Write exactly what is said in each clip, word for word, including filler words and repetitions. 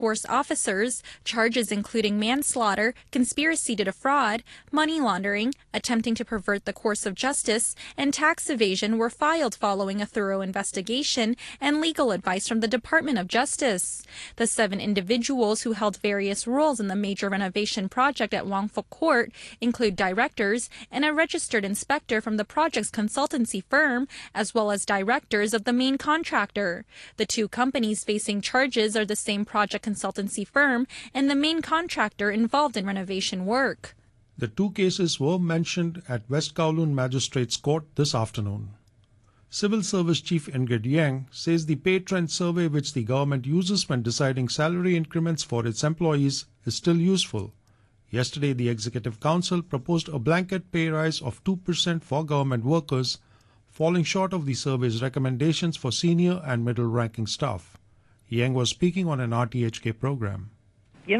Force officers, charges including manslaughter, conspiracy to defraud, money laundering, attempting to pervert the course of justice, and tax evasion were filed following a thorough investigation and legal advice from the Department of Justice. The seven individuals who held various roles in the major renovation project at Wong Fuk Court include directors and a registered inspector from the project's consultancy firm, as well as directors of the main contractor. The two companies facing charges are the same project consultancy firm and the main contractor involved in renovation work. The two cases were mentioned at West Kowloon Magistrates Court this afternoon. Civil Service Chief Ingrid Yang says the pay trend survey which the government uses when deciding salary increments for its employees is still useful. Yesterday, the Executive Council proposed a blanket pay rise of two percent for government workers, falling short of the survey's recommendations for senior and middle-ranking staff. Yang was speaking on an R T H K program. The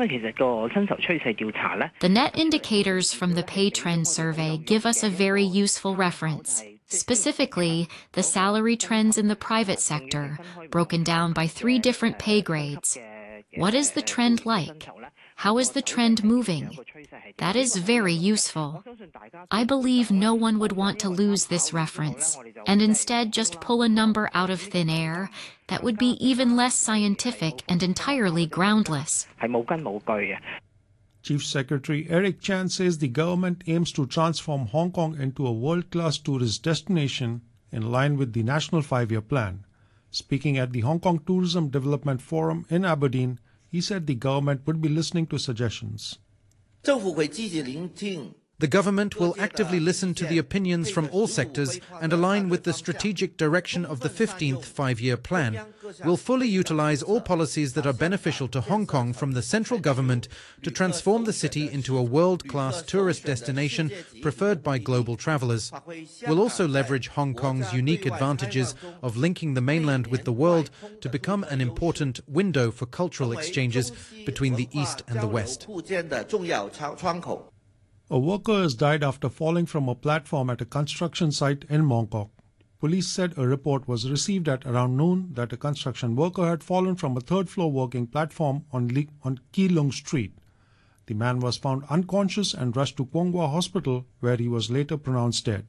net indicators from the pay trend survey give us a very useful reference. Specifically, the salary trends in the private sector, broken down by three different pay grades. What is the trend like? How is the trend moving? That is very useful. I believe no one would want to lose this reference, and instead just pull a number out of thin air that would be even less scientific and entirely groundless. Chief Secretary Eric Chan says the government aims to transform Hong Kong into a world-class tourist destination in line with the National Five-Year Plan. Speaking at the Hong Kong Tourism Development Forum in Aberdeen, he said the government would be listening to suggestions. The government will actively listen to the opinions from all sectors and align with the strategic direction of the fifteenth Five-Year Plan. We'll fully utilize all policies that are beneficial to Hong Kong from the central government to transform the city into a world-class tourist destination preferred by global travelers. We'll also leverage Hong Kong's unique advantages of linking the mainland with the world to become an important window for cultural exchanges between the East and the West. A worker has died after falling from a platform at a construction site in Mongkok. Police said a report was received at around noon that a construction worker had fallen from a third-floor working platform on, Le on Kee Lung Street. The man was found unconscious and rushed to Kwong Wah Hospital, where he was later pronounced dead.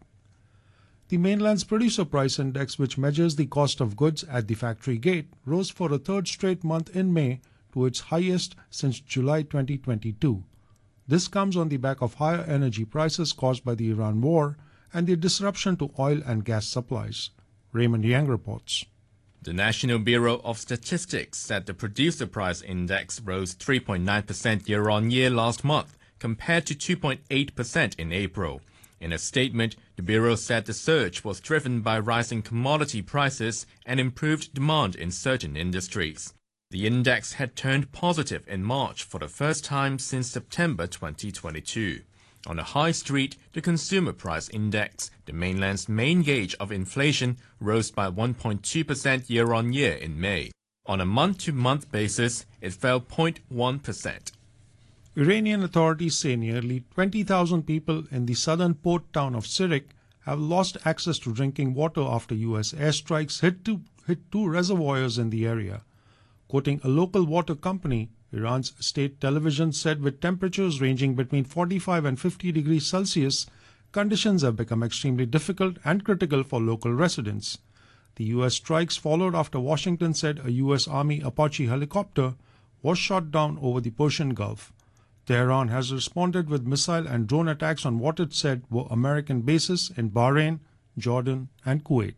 The mainland's producer price index, which measures the cost of goods at the factory gate, rose for a third straight month in May to its highest since July twenty twenty-two. This comes on the back of higher energy prices caused by the Iran war and the disruption to oil and gas supplies. Raymond Yang reports. The National Bureau of Statistics said the Producer Price Index rose three point nine percent year-on-year last month, compared to two point eight percent in April. In a statement, the Bureau said the surge was driven by rising commodity prices and improved demand in certain industries. The index had turned positive in March for the first time since September twenty twenty-two. On the high street, the Consumer Price Index, the mainland's main gauge of inflation, rose by one point two percent year-on-year in May. On a month-to-month basis, it fell zero point one percent. Iranian authorities say nearly twenty thousand people in the southern port town of Sirik have lost access to drinking water after U S airstrikes hit two, hit two reservoirs in the area. Quoting a local water company, Iran's state television said with temperatures ranging between forty-five and fifty degrees Celsius, conditions have become extremely difficult and critical for local residents. The U S strikes followed after Washington said a U S Army Apache helicopter was shot down over the Persian Gulf. Tehran has responded with missile and drone attacks on what it said were American bases in Bahrain, Jordan, and Kuwait.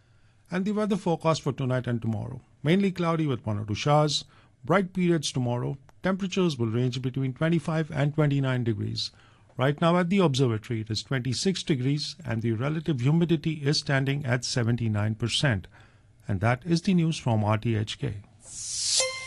And the weather forecast for tonight and tomorrow. Mainly cloudy with one or two showers. Bright periods tomorrow. Temperatures will range between twenty-five and twenty-nine degrees. Right now at the observatory it is twenty-six degrees and the relative humidity is standing at seventy-nine percent. And that is the news from R T H K.